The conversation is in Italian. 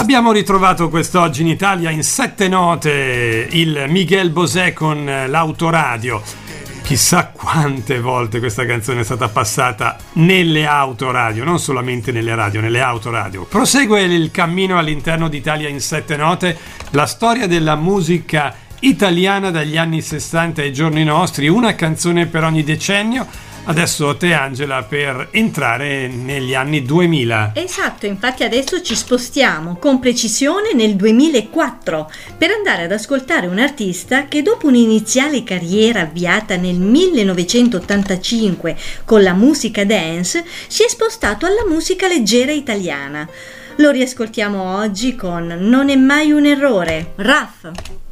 Abbiamo ritrovato quest'oggi in Italia in 7 note il Miguel Bosé con l'autoradio. Chissà quante volte questa canzone è stata passata nelle autoradio, non solamente nelle radio, nelle autoradio. Prosegue il cammino all'interno d'Italia in 7 note, la storia della musica italiana dagli anni 60 ai giorni nostri, una canzone per ogni decennio. Adesso te, Angela, per entrare negli anni 2000. Esatto, infatti adesso ci spostiamo con precisione nel 2004 per andare ad ascoltare un artista che dopo un'iniziale carriera avviata nel 1985 con la musica dance si è spostato alla musica leggera italiana. Lo riascoltiamo oggi con Non è mai un errore, Raf.